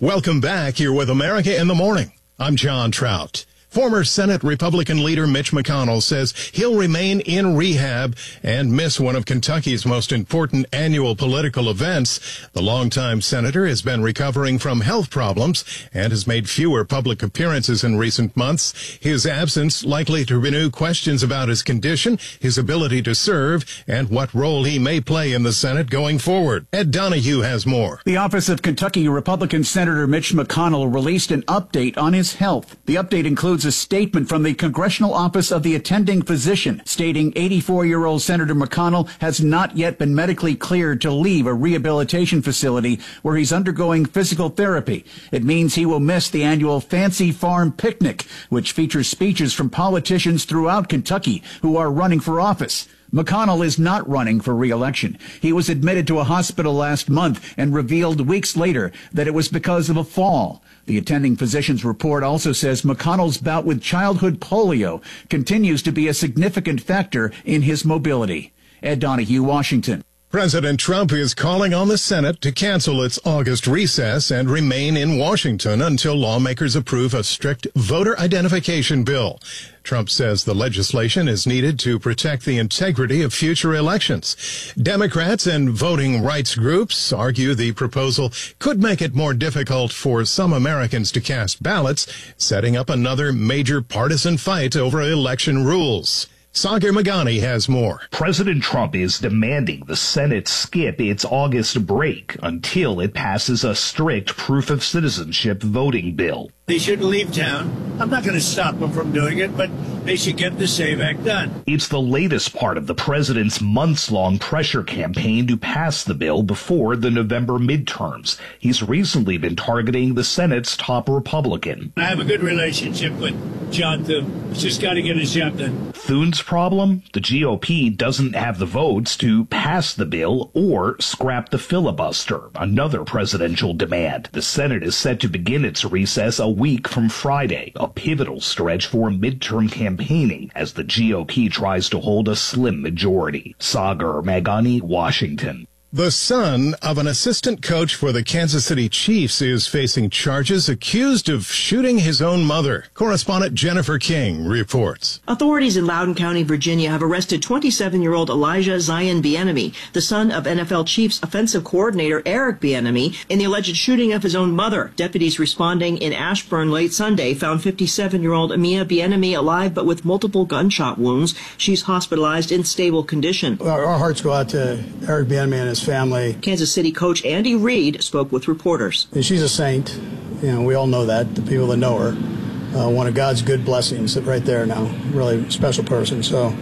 Welcome back here with America in the Morning. I'm John Trout. Former Senate Republican leader Mitch McConnell says he'll remain in rehab and miss one of Kentucky's most important annual political events. The longtime senator has been recovering from health problems and has made fewer public appearances in recent months. His absence likely to renew questions about his condition, his ability to serve, and what role he may play in the Senate going forward. Ed Donahue has more. The office of Kentucky Republican Senator Mitch McConnell released an update on his health. The update includes a statement from the Congressional Office of the Attending Physician stating 84-year-old Senator McConnell has not yet been medically cleared to leave a rehabilitation facility where he's undergoing physical therapy. It means he will miss the annual Fancy Farm Picnic, which features speeches from politicians throughout Kentucky who are running for office. McConnell is not running for re-election. He was admitted to a hospital last month and revealed weeks later that it was because of a fall. The attending physician's report also says McConnell's bout with childhood polio continues to be a significant factor in his mobility. Ed Donahue, Washington. President Trump is calling on the Senate to cancel its August recess and remain in Washington until lawmakers approve a strict voter identification bill. Trump says the legislation is needed to protect the integrity of future elections. Democrats and voting rights groups argue the proposal could make it more difficult for some Americans to cast ballots, setting up another major partisan fight over election rules. Sagar Magani has more. President Trump is demanding the Senate skip its August break until it passes a strict proof of citizenship voting bill. They shouldn't leave town. I'm not going to stop them from doing it, but they should get the SAVE Act done. It's the latest part of the president's months-long pressure campaign to pass the bill before the November midterms. He's recently been targeting the Senate's top Republican. I have a good relationship with John Thune. He's just got to get his job done. Thune's problem? The GOP doesn't have the votes to pass the bill or scrap the filibuster, another presidential demand. The Senate is set to begin its recess a week from Friday, a pivotal stretch for midterm campaigning as the GOP tries to hold a slim majority. Sagar Magani, Washington. The son of an assistant coach for the Kansas City Chiefs is facing charges accused of shooting his own mother. Correspondent Jennifer King reports. Authorities in Loudoun County, Virginia have arrested 27-year-old Elijah Zion Bieniemy, the son of NFL Chiefs offensive coordinator Eric Bieniemy, in the alleged shooting of his own mother. Deputies responding in Ashburn late Sunday found 57-year-old Mia Bieniemy alive but with multiple gunshot wounds. She's hospitalized in stable condition. Our hearts go out to Eric Bieniemy and his family. Kansas City coach Andy Reid spoke with reporters. She's a saint. We all know that, the people that know her. One of God's good blessings right there now. Really special person. So,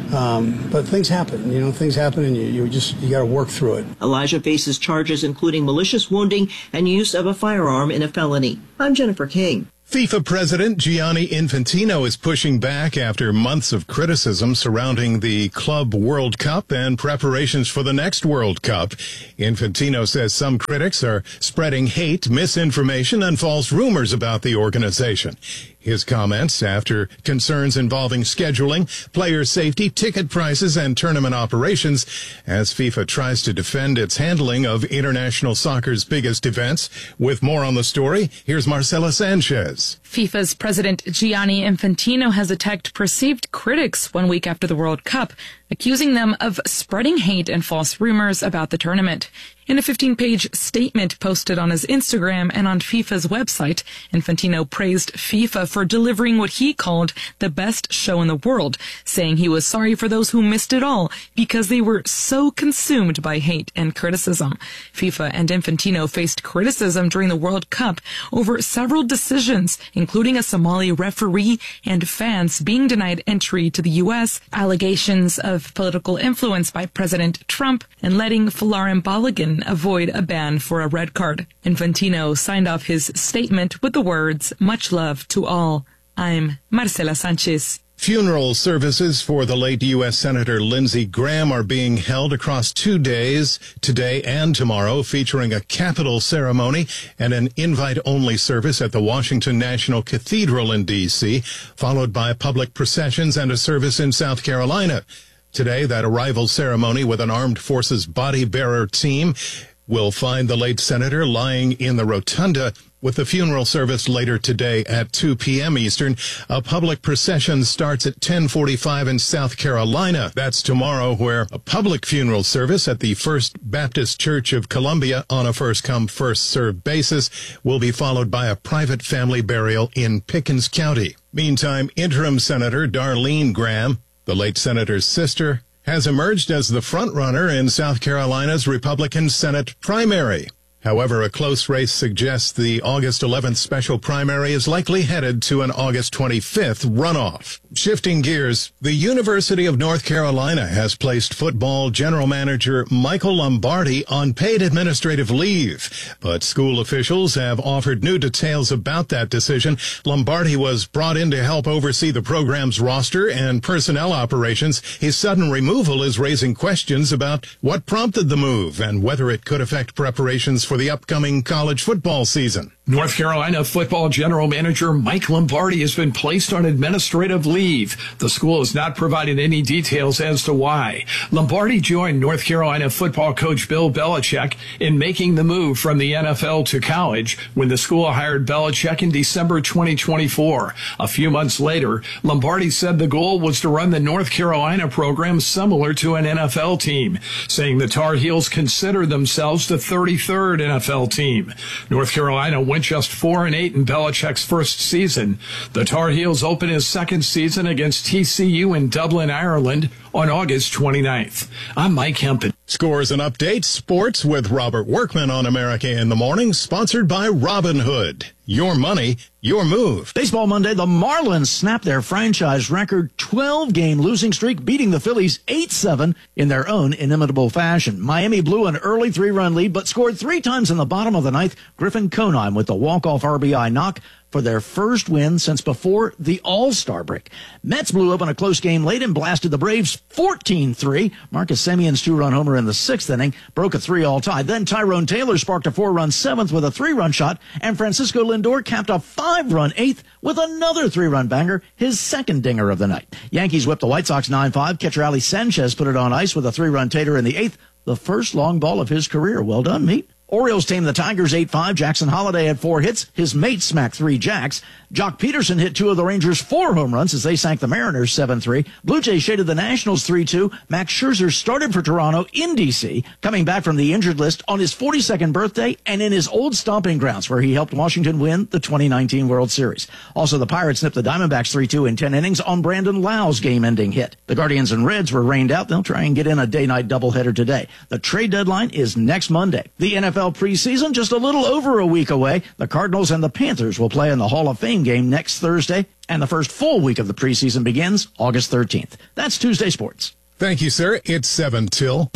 but things happen. Things happen, and you got to work through it. Elijah faces charges including malicious wounding and use of a firearm in a felony. I'm Jennifer King. FIFA President Gianni Infantino is pushing back after months of criticism surrounding the Club World Cup and preparations for the next World Cup. Infantino says some critics are spreading hate, misinformation, and false rumors about the organization. His comments after concerns involving scheduling, player safety, ticket prices, and tournament operations as FIFA tries to defend its handling of international soccer's biggest events. With more on the story, here's Marcela Sanchez. FIFA's president Gianni Infantino has attacked perceived critics 1 week after the World Cup, accusing them of spreading hate and false rumors about the tournament. In a 15-page statement posted on his Instagram and on FIFA's website, Infantino praised FIFA for delivering what he called the best show in the world, saying he was sorry for those who missed it all because they were so consumed by hate and criticism. FIFA and Infantino faced criticism during the World Cup over several decisions, including a Somali referee and fans being denied entry to the U.S., allegations of political influence by President Trump, and letting Folarin Balogun avoid a ban for a red card. Infantino signed off his statement with the words, "Much love to all. I'm Marcela Sanchez." Funeral services for the late U.S. Senator Lindsey Graham are being held across 2 days, today and tomorrow, featuring a capital ceremony and an invite-only service at the Washington National Cathedral in D.C., followed by public processions and a service in South Carolina. Today, that arrival ceremony with an armed forces body bearer team. will find the late senator lying in the rotunda, with the funeral service later today at 2 p.m. Eastern. A public procession starts at 10:45 in South Carolina. That's tomorrow, where a public funeral service at the First Baptist Church of Columbia on a first-come, first-served basis will be followed by a private family burial in Pickens County. Meantime, interim Senator Darlene Graham, the late senator's sister, has emerged as the front-runner in South Carolina's Republican Senate primary. However, a close race suggests the August 11th special primary is likely headed to an August 25th runoff. Shifting gears, the University of North Carolina has placed football general manager Michael Lombardi on paid administrative leave, but school officials have offered new details about that decision. Lombardi was brought in to help oversee the program's roster and personnel operations. His sudden removal is raising questions about what prompted the move and whether it could affect preparations for the upcoming college football season. North Carolina football general manager Mike Lombardi has been placed on administrative leave. The school has not provided any details as to why. Lombardi joined North Carolina football coach Bill Belichick in making the move from the NFL to college when the school hired Belichick in December 2024. A few months later, Lombardi said the goal was to run the North Carolina program similar to an NFL team, saying the Tar Heels consider themselves the 33rd NFL team. North Carolina went just 4-8 in Belichick's first season. The Tar Heels open his second season against TCU in Dublin, Ireland on August 29th. I'm Mike Hempen. Scores and updates, sports with Robert Workman on America in the Morning, sponsored by Robinhood. Your money, your move. Baseball Monday, the Marlins snapped their franchise record 12-game losing streak, beating the Phillies 8-7 in their own inimitable fashion. Miami blew an early 3-run lead, but scored 3 times in the bottom of the ninth. Griffin Conine with the walk-off RBI knock for their first win since before the All-Star break. Mets blew up in a close game late and blasted the Braves 14-3. Marcus Semion's 2-run homer in the 6th inning broke a 3-all tie. Then Tyrone Taylor sparked a 4-run 7th with a 3-run shot, and Francisco Lindor capped a 5-run 8th with another 3-run banger, his second dinger of the night. Yankees whipped the White Sox 9-5. Catcher Ali Sanchez put it on ice with a 3-run tater in the 8th, the first long ball of his career. Well done, Meat. Orioles tamed the Tigers 8-5. Jackson Holliday had 4 hits. His mate smacked 3 jacks. Jock Peterson hit 2 of the Rangers' 4 home runs as they sank the Mariners 7-3. Blue Jays shaded the Nationals 3-2. Max Scherzer started for Toronto in D.C., coming back from the injured list on his 42nd birthday and in his old stomping grounds where he helped Washington win the 2019 World Series. Also, the Pirates nipped the Diamondbacks 3-2 in 10 innings on Brandon Lau's game-ending hit. The Guardians and Reds were rained out. They'll try and get in a day-night doubleheader today. The trade deadline is next Monday. The NFL preseason just a little over a week away. The Cardinals and the Panthers will play in the Hall of Fame game next Thursday, and the first full week of the preseason begins August 13th. That's Tuesday Sports. Thank you, sir. It's 7 till.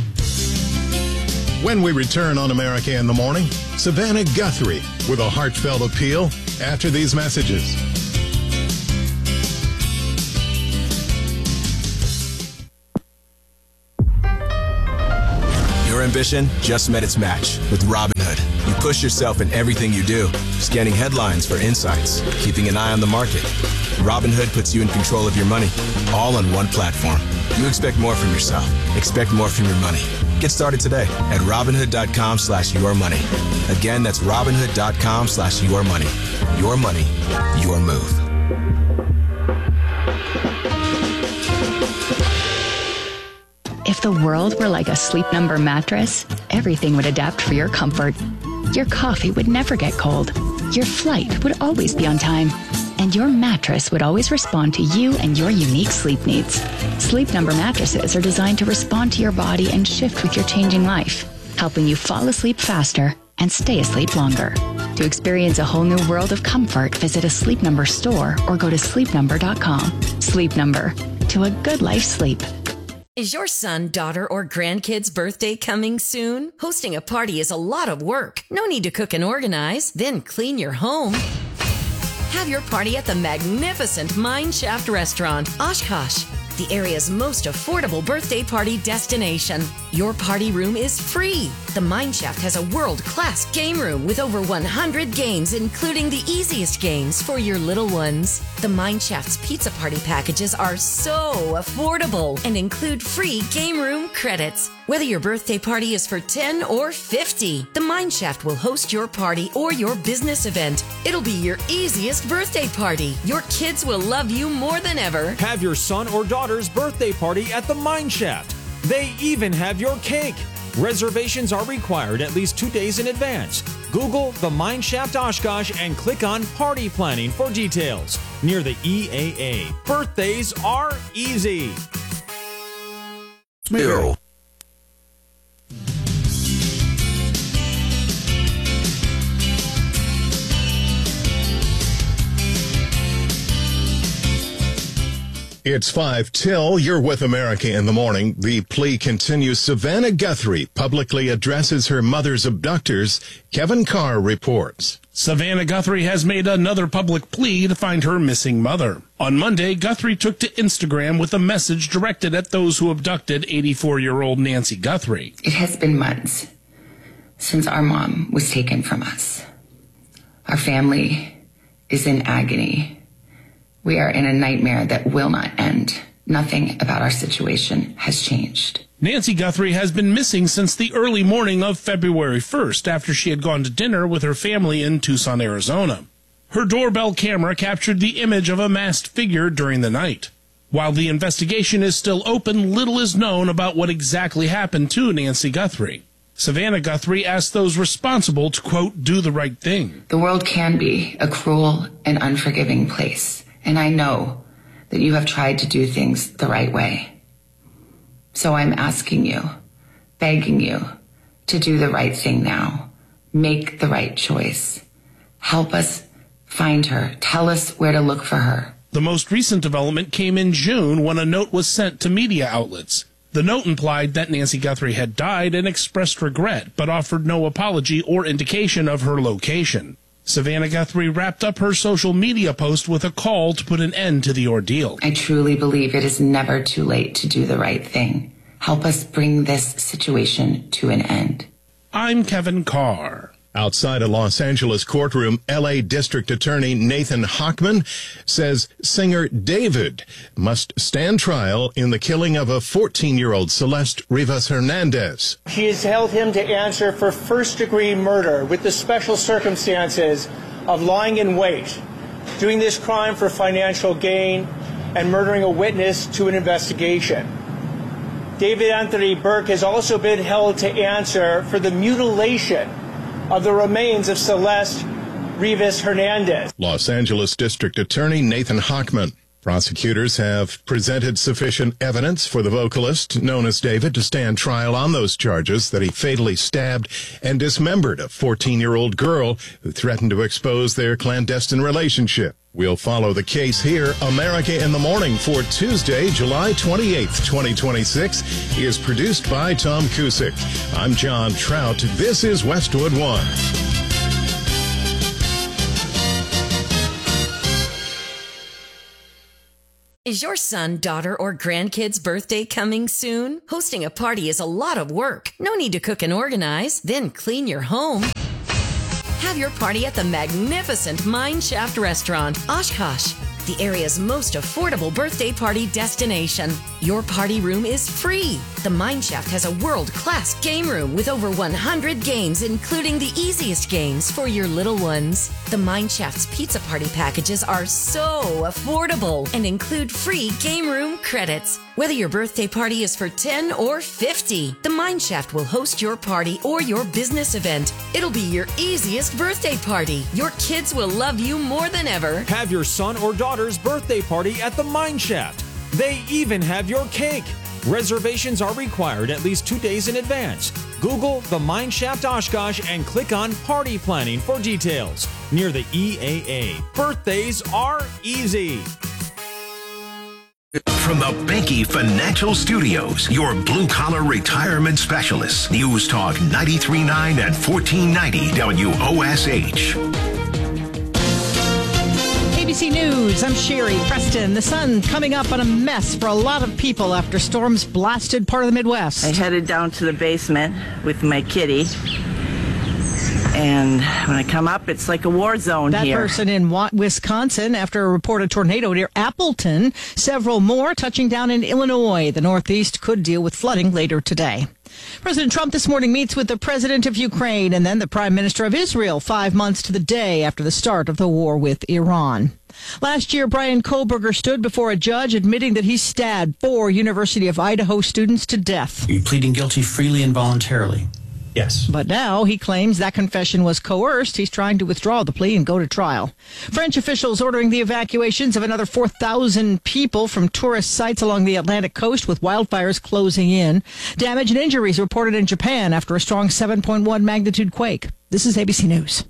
When we return on America in the Morning, Savannah Guthrie with a heartfelt appeal after these messages. Your ambition just met its match with Robinhood. You push yourself in everything you do, scanning headlines for insights, keeping an eye on the market. Robinhood puts you in control of your money, all on one platform. You expect more from yourself. Expect more from your money. Get started today at Robinhood.com/yourmoney. Again, that's Robinhood.com/yourmoney. Your money, your move. If the world were like a Sleep Number mattress, everything would adapt for your comfort. Your coffee would never get cold. Your flight would always be on time. And your mattress would always respond to you and your unique sleep needs. Sleep Number mattresses are designed to respond to your body and shift with your changing life, helping you fall asleep faster and stay asleep longer. To experience a whole new world of comfort, visit a Sleep Number store or go to sleepnumber.com. Sleep Number. To a good life sleep. Is your son, daughter, or grandkid's birthday coming soon? Hosting a party is a lot of work. No need to cook and organize, then clean your home. Have your party at the magnificent Mine Shaft Restaurant, Oshkosh, the area's most affordable birthday party destination. Your party room is free. The Mine Shaft has a world-class game room with over 100 games, including the easiest games for your little ones. The Mineshaft's Pizza Party packages are so affordable and include free game room credits. Whether your birthday party is for 10 or 50, the Mineshaft will host your party or your business event. It'll be your easiest birthday party. Your kids will love you more than ever. Have your son or daughter's birthday party at the Mineshaft. They even have your cake. Reservations are required at least 2 days in advance. Google the Mineshaft Oshkosh and click on Party Planning for details. Near the EAA. Birthdays are easy. Ew. It's 5 till. You're with America in the Morning. The plea continues. Savannah Guthrie publicly addresses her mother's abductors. Kevin Carr reports. Savannah Guthrie has made another public plea to find her missing mother. On Monday, Guthrie took to Instagram with a message directed at those who abducted 84-year-old Nancy Guthrie. It has been months since our mom was taken from us. Our family is in agony. We are in a nightmare that will not end. Nothing about our situation has changed. Nancy Guthrie has been missing since the early morning of February 1st after she had gone to dinner with her family in Tucson, Arizona. Her doorbell camera captured the image of a masked figure during the night. While the investigation is still open, little is known about what exactly happened to Nancy Guthrie. Savannah Guthrie asked those responsible to, quote, do the right thing. The world can be a cruel and unforgiving place, and I know that you have tried to do things the right way. So I'm asking you, begging you, to do the right thing now. Make the right choice. Help us find her. Tell us where to look for her. The most recent development came in June when a note was sent to media outlets. The note implied that Nancy Guthrie had died and expressed regret, but offered no apology or indication of her location. Savannah Guthrie wrapped up her social media post with a call to put an end to the ordeal. I truly believe it is never too late to do the right thing. Help us bring this situation to an end. I'm Kevin Carr. Outside a Los Angeles courtroom, L.A. District Attorney Nathan Hochman says singer David must stand trial in the killing of a 14-year-old Celeste Rivas Hernandez. She has held him to answer for first-degree murder with the special circumstances of lying in wait, doing this crime for financial gain, and murdering a witness to an investigation. David Anthony Burke has also been held to answer for the mutilation of the remains of Celeste Rivas Hernandez. Los Angeles District Attorney Nathan Hochman. Prosecutors have presented sufficient evidence for the vocalist, known as David, to stand trial on those charges that he fatally stabbed and dismembered a 14-year-old girl who threatened to expose their clandestine relationship. We'll follow the case here. America in the Morning for Tuesday, July 28th, 2026 is produced by Tom Cusick. I'm John Trout. This is Westwood One. Is your son, daughter, or grandkid's birthday coming soon? Hosting a party is a lot of work. No need to cook and organize, then clean your home. Have your party at the magnificent Mineshaft Restaurant, Oshkosh, the area's most affordable birthday party destination. Your party room is free. The Mineshaft has a world-class game room with over 100 games, including the easiest games for your little ones. The Mineshaft's Pizza Party packages are so affordable and include free game room credits. Whether your birthday party is for 10 or 50, the Mineshaft will host your party or your business event. It'll be your easiest birthday party. Your kids will love you more than ever. Have your son or daughter's birthday party at the Mineshaft. They even have your cake. Reservations are required at least 2 days in advance. Google the Mineshaft Oshkosh and click on Party Planning for details. Near the EAA. Birthdays are easy. From the Banky Financial Studios, your blue-collar retirement specialist. News Talk 93.9 and 1490 WOSH. ABC News, I'm Sherry Preston. The sun coming up on a mess for a lot of people after storms blasted part of the Midwest. I headed down to the basement with my kitty. And when I come up, it's like a war zone that here. That person in Wisconsin after a reported tornado near Appleton. Several more touching down in Illinois. The Northeast could deal with flooding later today. President Trump this morning meets with the president of Ukraine and then the prime minister of Israel 5 months to the day after the start of the war with Iran. Last year, Brian Kohlberger stood before a judge admitting that he stabbed 4 University of Idaho students to death. Are you pleading guilty freely and voluntarily? Yes. But now he claims that confession was coerced. He's trying to withdraw the plea and go to trial. French officials ordering the evacuations of another 4,000 people from tourist sites along the Atlantic coast with wildfires closing in. Damage and injuries reported in Japan after a strong 7.1 magnitude quake. This is ABC News.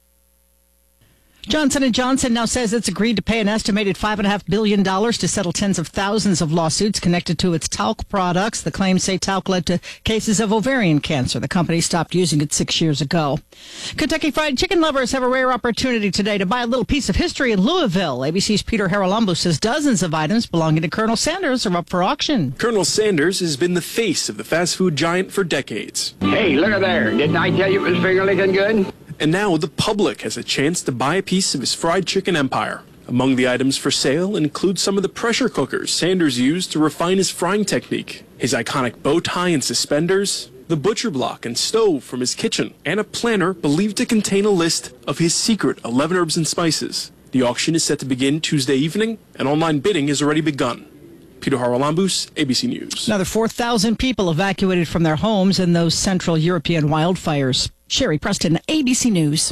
Johnson & Johnson now says it's agreed to pay an estimated $5.5 billion to settle tens of thousands of lawsuits connected to its talc products. The claims say talc led to cases of ovarian cancer. The company stopped using it 6 years ago. Kentucky Fried Chicken lovers have a rare opportunity today to buy a little piece of history in Louisville. ABC's Peter Haralambou says dozens of items belonging to Colonel Sanders are up for auction. Colonel Sanders has been the face of the fast food giant for decades. Hey, look at there. Didn't I tell you it was finger-licking good? And now the public has a chance to buy a piece of his fried chicken empire. Among the items for sale include some of the pressure cookers Sanders used to refine his frying technique, his iconic bow tie and suspenders, the butcher block and stove from his kitchen, and a planner believed to contain a list of his secret 11 herbs and spices. The auction is set to begin Tuesday evening, and online bidding has already begun. Peter Haralambou, ABC News. Another 4,000 people evacuated from their homes in those Central European wildfires. Sherry Preston, ABC News.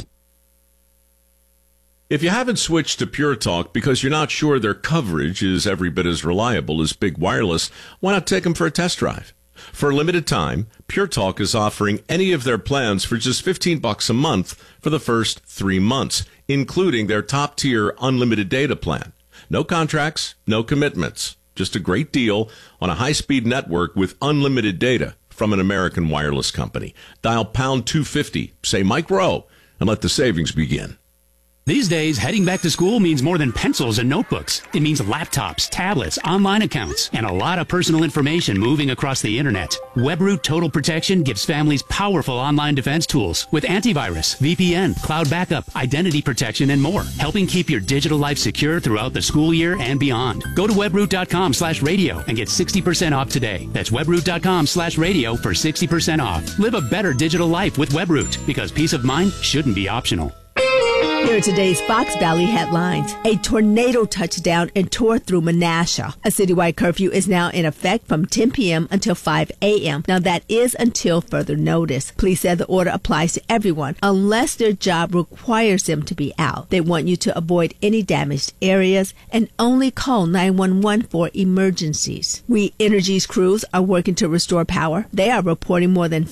If you haven't switched to Pure Talk because you're not sure their coverage is every bit as reliable as Big Wireless, why not take them for a test drive? For a limited time, Pure Talk is offering any of their plans for just $15 a month for the first 3 months, including their top-tier unlimited data plan. No contracts, no commitments. Just a great deal on a high-speed network with unlimited data from an American wireless company. Dial pound 250, say Mike Rowe, and let the savings begin. These days, heading back to school means more than pencils and notebooks. It means laptops, tablets, online accounts, and a lot of personal information moving across the internet. WebRoot Total Protection gives families powerful online defense tools with antivirus, VPN, cloud backup, identity protection, and more, helping keep your digital life secure throughout the school year and beyond. Go to webroot.com/radio and get 60% off today. That's webroot.com/radio for 60% off. Live a better digital life with WebRoot, because peace of mind shouldn't be optional. Here are today's Fox Valley headlines. A tornado touched down and tore through Menasha. A citywide curfew is now in effect from 10 p.m. until 5 a.m. Now, that is until further notice. Police said the order applies to everyone unless their job requires them to be out. They want you to avoid any damaged areas and only call 911 for emergencies. We Energy's crews are working to restore power. They are reporting more than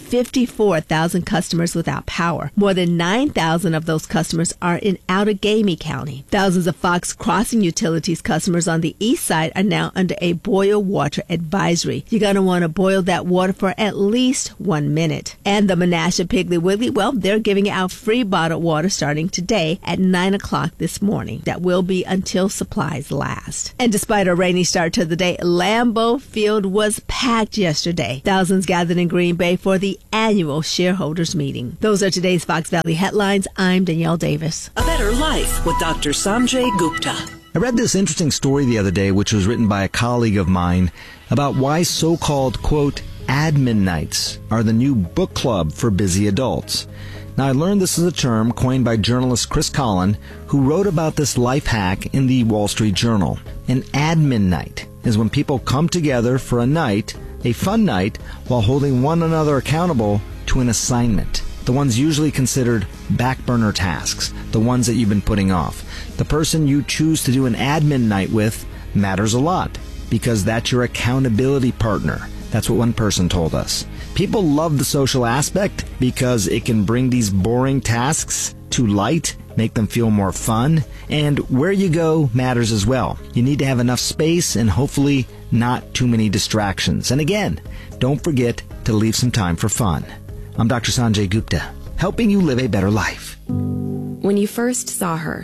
54,000 customers without power. More than 9,000 of those customers are in Outagamie County. Thousands of Fox Crossing Utilities customers on the east side are now under a boil water advisory. You're going to want to boil that water for at least 1 minute. And the Menasha Piggly Wiggly, well, they're giving out free bottled water starting today at 9 o'clock this morning. That will be until supplies last. And despite a rainy start to the day, Lambeau Field was packed yesterday. Thousands gathered in Green Bay for the annual shareholders meeting. Those are today's Fox Valley headlines. I'm Danielle Davis. A Better Life with Dr. Sanjay Gupta. I read this interesting story the other day, which was written by a colleague of mine, about why so-called, quote, admin nights are the new book club for busy adults. Now, I learned this is a term coined by journalist Chris Collin, who wrote about this life hack in the Wall Street Journal. An admin night is when people come together for a night, a fun night, while holding one another accountable to an assignment. The ones usually considered back burner tasks, the ones that you've been putting off. The person you choose to do an admin night with matters a lot because that's your accountability partner. That's what one person told us. People love the social aspect because it can bring these boring tasks to light, make them feel more fun, and where you go matters as well. You need to have enough space and hopefully not too many distractions. And again, don't forget to leave some time for fun. I'm Dr. Sanjay Gupta, helping you live a better life. When you first saw her,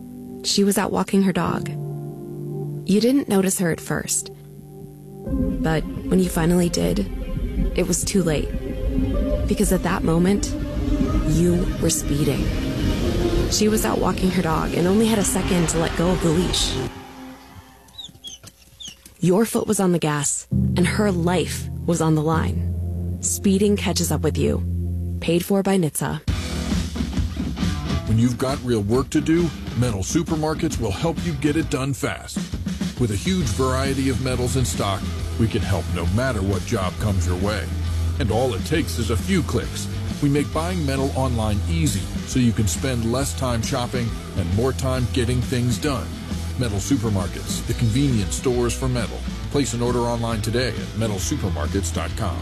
she was out walking her dog. You didn't notice her at first. But when you finally did, it was too late. Because at that moment, You were speeding. She was out walking her dog and only had a second to let go of the leash. Your foot was on the gas, and her life was on the line. Speeding catches up with you. Paid for by NHTSA. When you've got real work to do, Metal Supermarkets will help you get it done fast. With a huge variety of metals in stock, we can help no matter what job comes your way. And all it takes is a few clicks. We make buying metal online easy, so you can spend less time shopping and more time getting things done. Metal Supermarkets, the convenience stores for metal. Place an order online today at metalsupermarkets.com.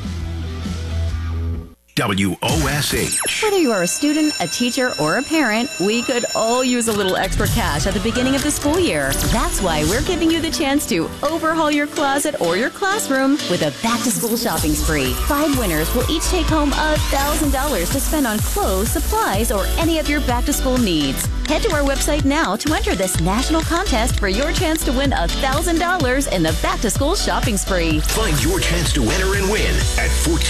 WOSH. Whether you are a student, a teacher, or a parent, we could all use a little extra cash at the beginning of the school year. That's why we're giving you the chance to overhaul your closet or your classroom with a back-to-school shopping spree. 5 winners will each take home $1,000 to spend on clothes, supplies, or any of your back-to-school needs. Head to our website now to enter this national contest for your chance to win $1,000 in the back-to-school shopping spree. Find your chance to enter and win at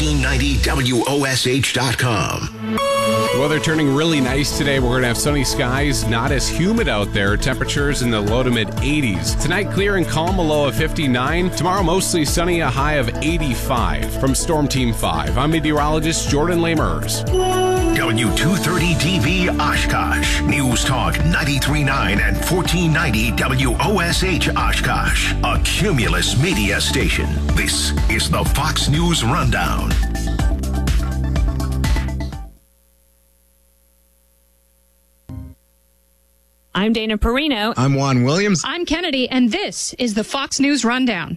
1490WOSH.com. Weather turning really nice today. We're going to have sunny skies, not as humid out there. Temperatures in the low to mid 80s. Tonight, clear and calm, a low of 59. Tomorrow, mostly sunny, a high of 85. From Storm Team 5, I'm meteorologist Jordan Lamers. W230DB Oshkosh. News Talk 93.9 and 1490 WOSH Oshkosh. A Cumulus media station. This is the Fox News Rundown. I'm Dana Perino. I'm Juan Williams. I'm Kennedy, and this is the Fox News Rundown.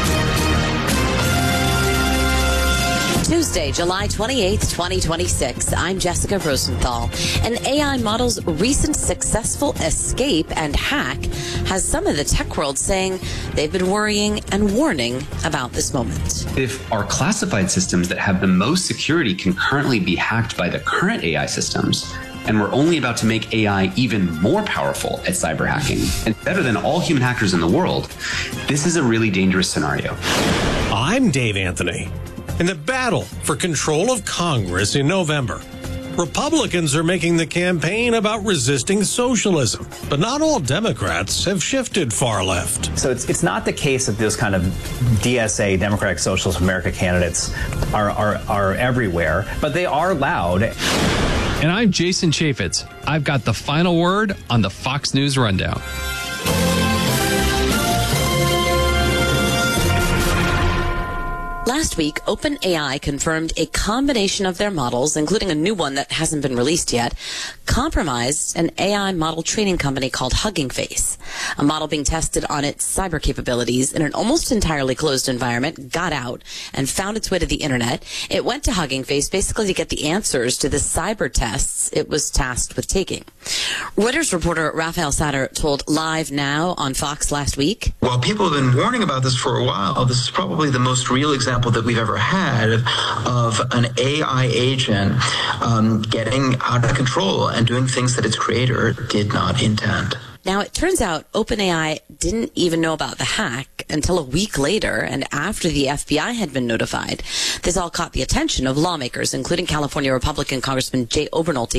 Tuesday, July 28th, 2026. I'm Jessica Rosenthal. An AI model's recent successful escape and hack has some of the tech world saying they've been worrying and warning about this moment. If our classified systems that have the most security can currently be hacked by the current AI systems, and we're only about to make AI even more powerful at cyber hacking and better than all human hackers in the world, this is a really dangerous scenario. I'm Dave Anthony. In the battle for control of Congress in November, Republicans are making the campaign about resisting socialism, but not all Democrats have shifted far left. So it's not the case that those kind of DSA, Democratic Socialist America candidates are everywhere, but they are loud. And I'm Jason Chaffetz. I've got the final word on the Fox News Rundown. Last week, OpenAI confirmed a combination of their models, including a new one that hasn't been released yet, compromised an AI model training company called Hugging Face. A model being tested on its cyber capabilities in an almost entirely closed environment got out and found its way to the internet. It went to Hugging Face basically to get the answers to the cyber tests it was tasked with taking. Reuters reporter Raphael Satter told Live Now on Fox last week. While people have been warning about this for a while, this is probably the most real example that we've ever had of an AI agent getting out of control and doing things that its creator did not intend. Now, it turns out OpenAI didn't even know about the hack until a week later and after the FBI had been notified. This all caught the attention of lawmakers, including California Republican Congressman Jay Obernolte,